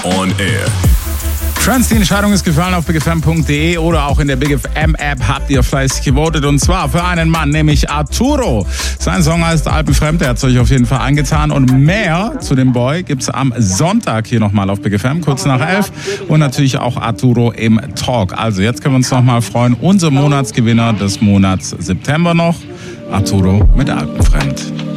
on Air. Trans, die Entscheidung ist gefallen auf bigfm.de oder auch in der Big FM App habt ihr fleißig gewotet und zwar für einen Mann, nämlich Arturo. Sein Song heißt Alpenfremd, der hat es euch auf jeden Fall angetan und mehr zu dem Boy gibt's am Sonntag hier nochmal auf Big FM, kurz nach 11 und natürlich auch Arturo im Talk. Also jetzt können wir uns nochmal freuen, unser Monatsgewinner des Monats September noch, Arturo mit Alpenfremd.